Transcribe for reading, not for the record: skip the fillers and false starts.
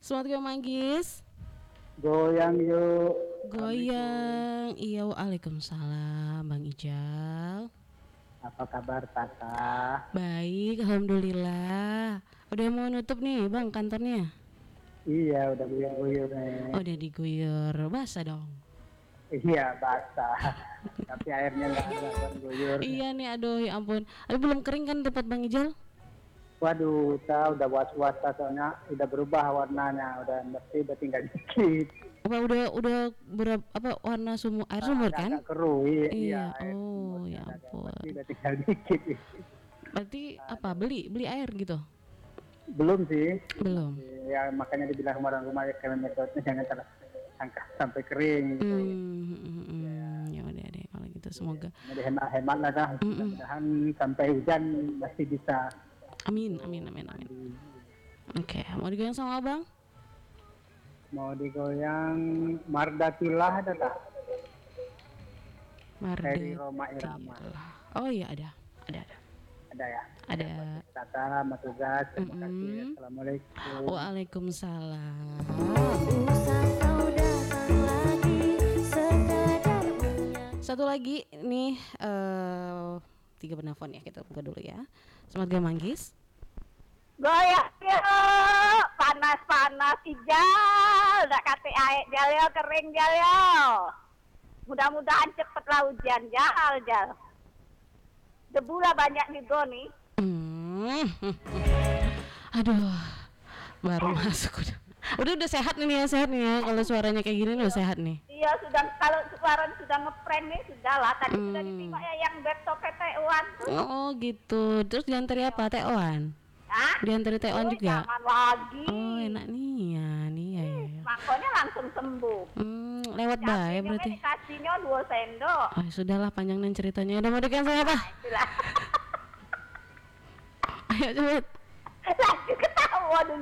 Selamat Manggis. Goyang yuk. Goyang. Iya, waalaikumsalam Bang Ijal. Apa kabar Tata? Baik, alhamdulillah. Udah mau nutup nih Bang kantornya? Iya, udah guyur-guyur nih. Udah diguyur, basah dong. Iya, basah. Tapi airnya nggak ada buat guyur. Iya nih, aduh ya ampun. Aduh, belum kering kan tempat Bang Ijal? Waduh, udah was-was soalnya udah berubah warnanya, udah bersih, udah tinggal dikit. Udah berapa warna air sumur kan? Agak keruh, iya. Iya, Air oh sumurnya ya agak ampun. bersih, udah tinggal dikit. Berarti apa? Beli air gitu? Belum sih. Belum. Ya makanya dibilang kemarin rumah ya karena metodenya jangan terangkat sampai kering gitu. Ya udah deh kalau gitu semoga. Jadi hemat lah dah. Mudah-mudahan sampai hujan masih bisa. Amin. Oke, mau digoyang sama Abang? Mau digoyang Mardatilah ada tak? Dari Roma Irama. Oh iya ada. Ada ya? Ada. Tata, Mas Tugas, terima kasih. Assalamualaikum. Waalaikumsalam. Satu lagi nih 3 penelpon ya, kita buka dulu ya. Selamat Manggis. Goyang yuk, panas Ijal, udah kate aek Jal yo, kering Jal yo. Mudah-mudahan cepet lah hujan Jal. Debu lah banyak nih nih. Aduh, baru masuk udah sehat nih ya. Kalau suaranya kayak gini udah sehat nih. Iya, kalau suara sudah ngeprank nih sudah lah. Tadi sudah diterima ya yang beto PTU-an tuh. Oh gitu. Terus diantari apa? Teoan? Diantari teoan juga? Jangan lagi. Oh enak nih ya. Makanya langsung sembuh. Lewat baik berarti. Dikasihnya 2 sendok. Oh sudahlah, panjang dan ceritanya. Udah mau dikan saya apa? Itulah. Ayo cepet. Lagi ketawa dulu.